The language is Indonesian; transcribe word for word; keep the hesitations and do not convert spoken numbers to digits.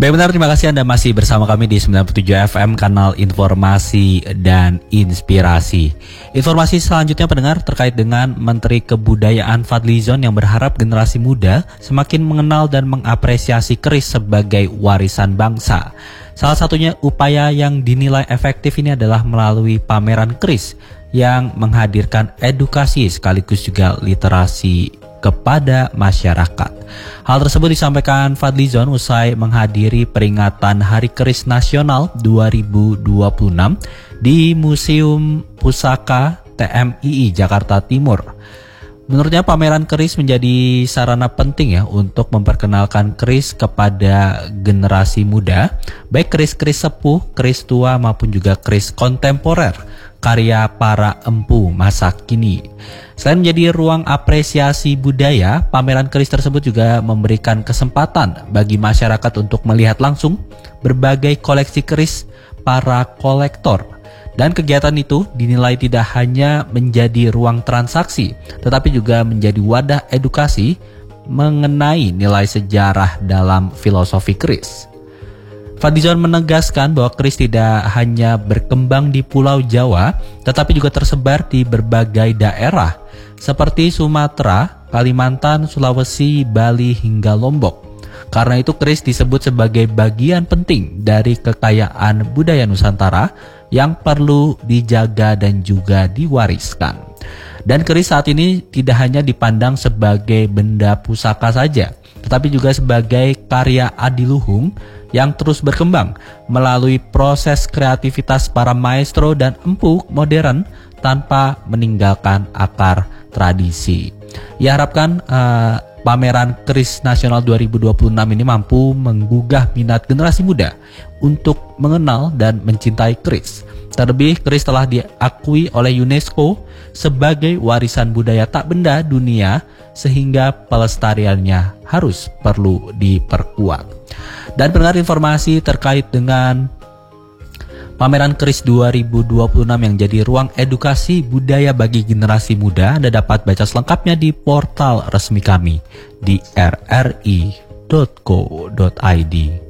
Baik, benar, terima kasih Anda masih bersama kami di sembilan puluh tujuh F M, kanal informasi dan inspirasi. Informasi selanjutnya pendengar terkait dengan Menteri Kebudayaan Fadlizon yang berharap generasi muda semakin mengenal dan mengapresiasi keris sebagai warisan bangsa. Salah satunya upaya yang dinilai efektif ini adalah melalui pameran keris yang menghadirkan edukasi sekaligus juga literasi kepada masyarakat. Hal tersebut disampaikan Fadlizon usai menghadiri peringatan Hari Keris Nasional dua ribu dua puluh enam di Museum Pusaka T M I I Jakarta Timur. Menurutnya pameran keris menjadi sarana penting ya untuk memperkenalkan keris kepada generasi muda, baik keris-keris sepuh, keris tua maupun juga keris kontemporer karya para empu masa kini. Selain menjadi ruang apresiasi budaya, pameran keris tersebut juga memberikan kesempatan bagi masyarakat untuk melihat langsung berbagai koleksi keris para kolektor. Dan kegiatan itu dinilai tidak hanya menjadi ruang transaksi, tetapi juga menjadi wadah edukasi mengenai nilai sejarah dalam filosofi keris. Fadlizon menegaskan bahwa keris tidak hanya berkembang di Pulau Jawa, tetapi juga tersebar di berbagai daerah seperti Sumatera, Kalimantan, Sulawesi, Bali, hingga Lombok. Karena itu keris disebut sebagai bagian penting dari kekayaan budaya Nusantara yang perlu dijaga dan juga diwariskan. Dan keris saat ini tidak hanya dipandang sebagai benda pusaka saja, tetapi juga sebagai karya adiluhung yang terus berkembang melalui proses kreativitas para maestro dan empu modern tanpa meninggalkan akar tradisi. Ia harapkan uh, pameran Keris Nasional dua ribu dua puluh enam ini mampu menggugah minat generasi muda untuk mengenal dan mencintai keris. Terlebih, keris telah diakui oleh UNESCO sebagai warisan budaya tak benda dunia, sehingga pelestariannya harus perlu diperkuat. Dan pendengar, informasi terkait dengan pameran keris dua ribu dua puluh enam yang jadi ruang edukasi budaya bagi generasi muda, Anda dapat baca selengkapnya di portal resmi kami di r r i dot co dot i d.